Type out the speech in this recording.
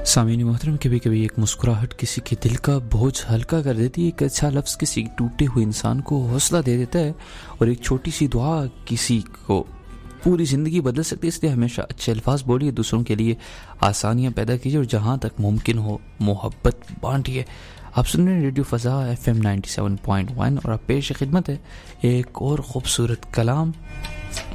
सामीन मोहतरम, कभी कभी एक मुस्कुराहट किसी के दिल का बोझ हल्का कर देती है। एक अच्छा लफ्ज़ किसी टूटे हुए इंसान को हौसला दे देता है और एक छोटी सी दुआ किसी को पूरी ज़िंदगी बदल सकती है। इसलिए हमेशा अच्छे अल्फाज बोलिए, दूसरों के लिए आसानियाँ पैदा कीजिए और जहाँ तक मुमकिन हो मोहब्बत बांटिए। आप सुन रहे हैं रेडियो फ़ज़ा FM 97.1 और आप पेश खिदमत है एक और ख़ूबसूरत कलाम।